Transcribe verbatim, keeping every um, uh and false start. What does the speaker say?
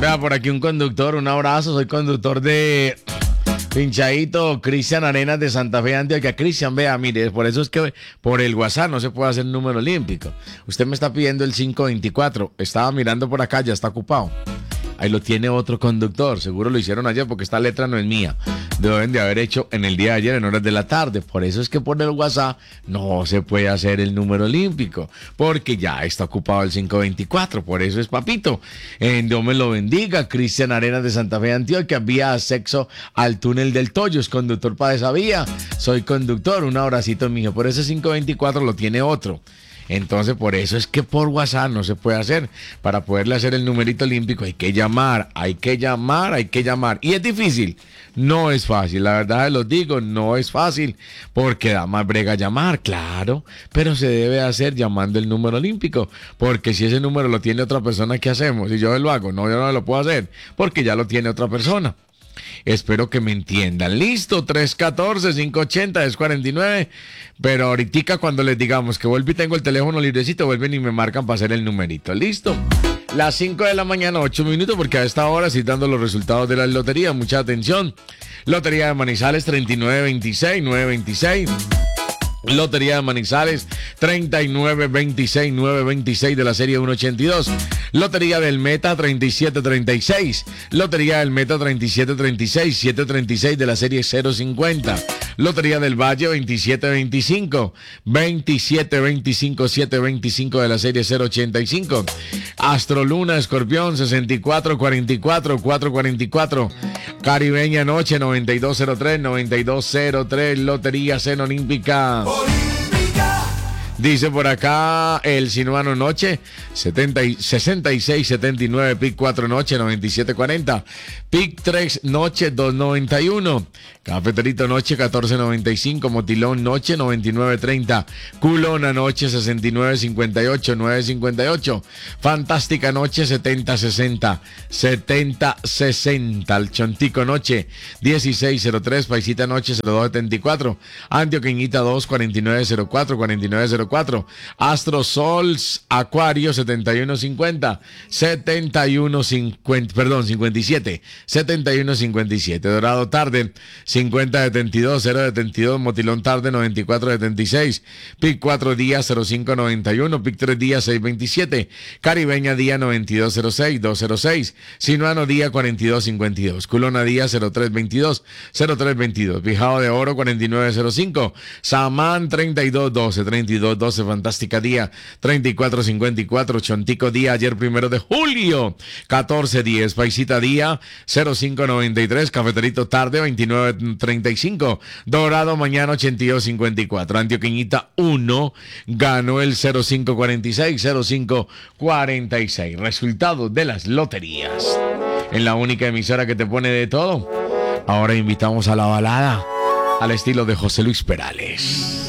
Vea, por aquí un conductor, un abrazo, soy conductor de Pinchadito, Cristian Arenas de Santa Fe, Antioquia. Cristian, vea, mire, por eso es que por el WhatsApp no se puede hacer número olímpico. Usted me está pidiendo el cinco veinticuatro, estaba mirando por acá, ya está ocupado. Ahí lo tiene otro conductor, seguro lo hicieron ayer porque esta letra no es mía. Deben de haber hecho en el día de ayer en horas de la tarde. Por eso es que por el WhatsApp no se puede hacer el número olímpico, porque ya está ocupado el cinco veinticuatro. Por eso es papito. En Dios me lo bendiga. Cristian Arenas de Santa Fe, Antioquia, vía acceso al túnel del Toyo. Es conductor para esa vía. Soy conductor, un abracito mío. Por ese cinco veinticuatro lo tiene otro. Entonces, por eso es que por WhatsApp no se puede hacer. Para poderle hacer el numerito olímpico hay que llamar, hay que llamar, hay que llamar. Y es difícil, no es fácil. La verdad los digo, no es fácil, porque da más brega llamar, claro. Pero se debe hacer llamando el número olímpico, porque si ese número lo tiene otra persona, ¿qué hacemos? Si yo lo hago, no, yo no lo puedo hacer, porque ya lo tiene otra persona. Espero que me entiendan. Listo, tres uno cuatro, cinco ocho cero, diez cuarenta y nueve. Pero ahorita cuando les digamos que vuelvo y tengo el teléfono librecito, vuelven y me marcan para hacer el numerito. Listo. Las cinco de la mañana, ocho minutos, porque a esta hora estoy dando los resultados de la lotería. Mucha atención. Lotería de Manizales treinta y nueve veintiséis, nueve veintiséis. Lotería de Manizales treinta y nueve veintiséis, nueve veintiséis de la serie ciento ochenta y dos. Lotería del Meta treinta y siete treinta y seis. Lotería del Meta treinta y siete treinta y seis, siete treinta y seis de la serie cero cincuenta. Lotería del Valle veintisiete veinticinco, veintisiete veinticinco, siete veinticinco de la serie cero ochenta y cinco. Astro Luna Escorpión sesenta y cuatro cuarenta y cuatro, cuatro cuarenta y cuatro. Caribeña Noche noventa y dos cero tres, noventa y dos cero tres. Lotería Cena Olímpica. Dice por acá el Sinuano Noche setenta, sesenta y seis setenta y nueve, Pic cuatro Noche noventa y siete cuarenta, Pic tres Noche dos noventa y uno, Cafeterito Noche catorce noventa y cinco, Motilón Noche noventa y nueve treinta, Culona Noche sesenta y nueve cincuenta y ocho, nueve cincuenta y ocho, Fantástica Noche setenta sesenta, setenta sesenta, El Chontico Noche dieciséis cero tres, Paisita Noche cero dos setenta y cuatro, Antioqueñita dos cuarenta y nueve cero cuatro, cuarenta y nueve cero cuatro, Astro Sols Acuario setenta y uno cincuenta, setenta y uno cincuenta, perdón, cincuenta y siete, setenta y uno cincuenta y siete, Dorado Tarde cincuenta setenta y dos, cero setenta y dos, Motilón Tarde noventa y cuatro setenta y seis, Pic cuatro Días cero cinco noventa y uno, Pic tres Días seis veintisiete, Caribeña Día noventa y dos cero seis, dos cero seis, Sinuano Día cuarenta y dos cincuenta y dos, Culona Día cero tres veintidós, cero tres veintidós, Bijao de Oro cuarenta y nueve cero cinco, Samán treinta y dos doce, treinta y dos doce, Fantástica Día treinta y cuatro cincuenta y cuatro, Chontico Día ayer primero de julio catorce diez, Paisita Día cero cinco noventa y tres, Cafeterito Tarde veintinueve treinta y cinco, Dorado Mañana ochenta y dos cincuenta y cuatro, Antioqueñita uno ganó el cero cinco cuarenta y seis, cero cinco cuarenta y seis. Resultados de las loterías en la única emisora que te pone de todo. Ahora invitamos a la balada al estilo de José Luis Perales.